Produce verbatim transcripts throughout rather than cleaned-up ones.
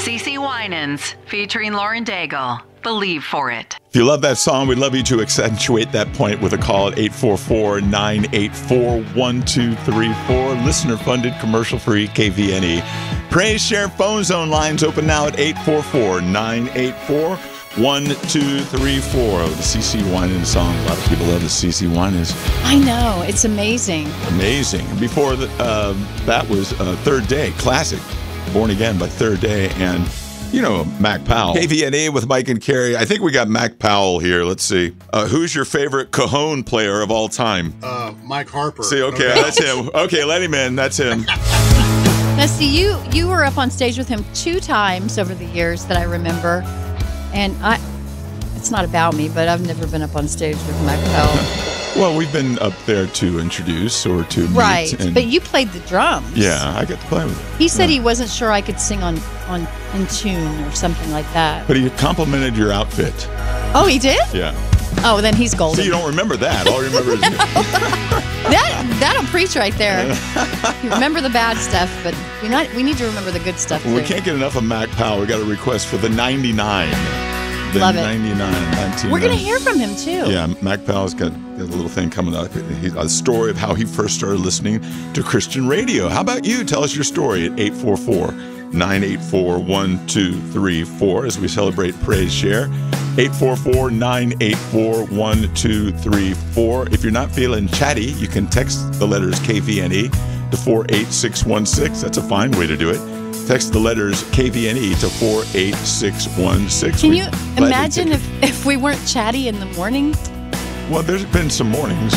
CeCe Winans, featuring Lauren Daigle. Believe for it. If you love that song, we'd love you to accentuate that point with a call at eight four four, nine eight four, one two three four. Listener-funded, commercial-free K V N E. Praise Share phone zone lines open now at eight four four, nine eight four, one two three four. The CeCe Winans song. A lot of people love the CeCe Winans. I know. It's amazing. Amazing. Before the, uh, that was uh, Third Day, classic. Born Again by Third Day, and you know, Mac Powell. K V N E with Mike and Carrie. I think we got Mac Powell here. Let's see. Uh, who's your favorite cajon player of all time? Uh, Mike Harper. See, okay, okay, that's him. Okay, let him in. That's him. Now, see, you you were up on stage with him two times over the years that I remember, and I. It's not about me, but I've never been up on stage with Mac Powell. Well, we've been up there to introduce or to meet. Right, and but you played the drums. Yeah, I get to play with him. He said yeah. he wasn't sure I could sing on, on in tune or something like that. But he complimented your outfit. Oh, he did? Yeah. Oh, then he's golden. See, you don't remember that. All you remember is... that, that'll preach right there. You remember the bad stuff, but we not we need to remember the good stuff, well, too. We can't get enough of Mac Powell. We got a request for the ninety-nine. The Love it. ninety-nine, nineteen. We're going to hear from him, too. Yeah, Mac Powell's got, got a little thing coming up. He's a story of how he first started listening to Christian radio. How about you? Tell us your story at eight four four, nine eight four, one two three four as we celebrate Praise Share. eight four four, nine eight four, one two three four. If you're not feeling chatty, you can text the letters K V N E to four eight six one six. That's a fine way to do it. Text the letters K V N E to four eight six one six. Can you imagine if, if we weren't chatty in the morning? Well, there's been some mornings.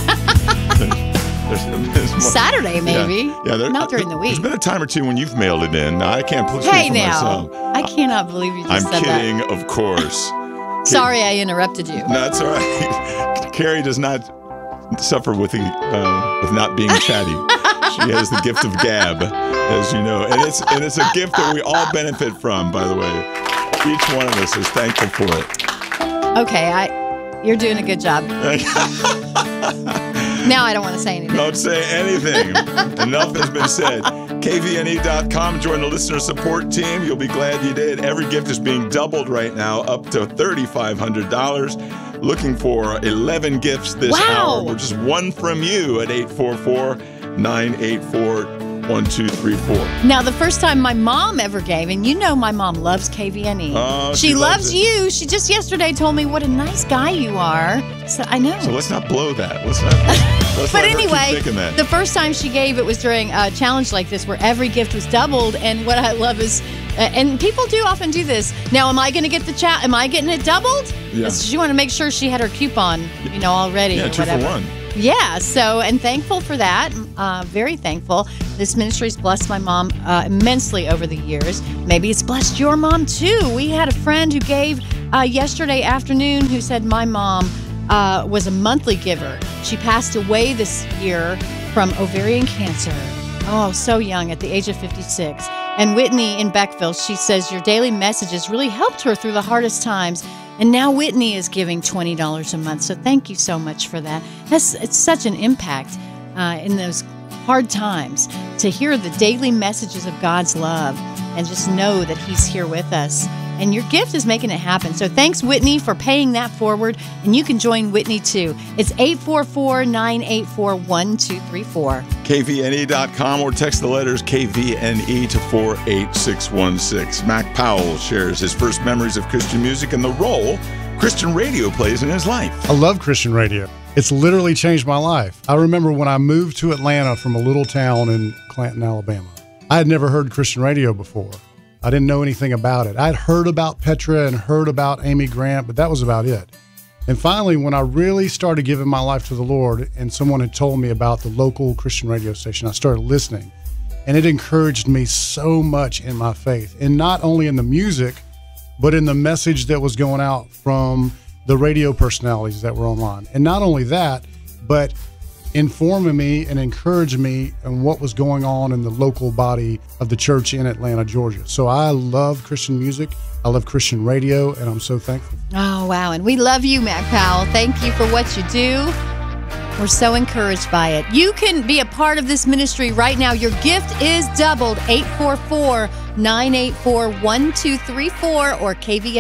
there's, there's more, Saturday, maybe. Yeah, yeah there, not during the week. There's been a time or two when you've mailed it in. Now, I can't speak hey, for now. myself. I cannot believe you just I'm said kidding, that. of course. Sorry I interrupted you. No, that's all right. Carrie does not suffer with, the, uh, with not being chatty. She has the gift of gab, as you know. And it's and it's a gift that we all benefit from, by the way. Each one of us is thankful for it. Okay, I, you're doing a good job. Now I don't want to say anything. Don't say anything. Enough has been said. K V N E dot com. Join the listener support team. You'll be glad you did. Every gift is being doubled right now, up to three thousand five hundred dollars. Looking for eleven gifts this wow. hour. We're just one from you at eight four four, nine eight four, one two three four. Now, the first time my mom ever gave, and you know my mom loves K V N E. Oh, she, she loves, loves you. She just yesterday told me what a nice guy you are. So I know. So let's not blow that. Let's not. Let's but let her anyway, keep thinking that. The first time she gave, it was during a challenge like this where every gift was doubled. And what I love is, uh, and people do often do this. Now, am I going to get the chat? Am I getting it doubled? Yeah. She wanted to make sure she had her coupon, you know, already. Yeah, or two whatever. for one. Yeah, so, and thankful for that. Uh, very thankful. This ministry's blessed my mom uh, immensely over the years. Maybe it's blessed your mom, too. We had a friend who gave uh, yesterday afternoon who said my mom uh, was a monthly giver. She passed away this year from ovarian cancer. Oh, so young, at the age of fifty-six. And Whitney in Beckville, she says your daily messages really helped her through the hardest times. And now Whitney is giving twenty dollars a month. So thank you so much for that. That's, it's such an impact uh, in those hard times to hear the daily messages of God's love and just know that He's here with us. And your gift is making it happen. So thanks, Whitney, for paying that forward. And you can join Whitney, too. It's eight four four, nine eight four, one two three four. K V N E dot com or text the letters K V N E to four eight six one six. Mac Powell shares his first memories of Christian music and the role Christian radio plays in his life. I love Christian radio. It's literally changed my life. I remember when I moved to Atlanta from a little town in Clanton, Alabama. I had never heard Christian radio before. I didn't know anything about it. I'd heard about Petra and heard about Amy Grant, but that was about it. And finally, when I really started giving my life to the Lord and someone had told me about the local Christian radio station, I started listening. And it encouraged me so much in my faith. And not only in the music, but in the message that was going out from the radio personalities that were online. And not only that, but informing me and encouraging me on what was going on in the local body of the church in Atlanta, Georgia. So I love Christian music. I love Christian radio, and I'm so thankful. Oh, wow. And we love you, Mac Powell. Thank you for what you do. We're so encouraged by it. You can be a part of this ministry right now. Your gift is doubled. eight four four, nine eight four, one two three four or K V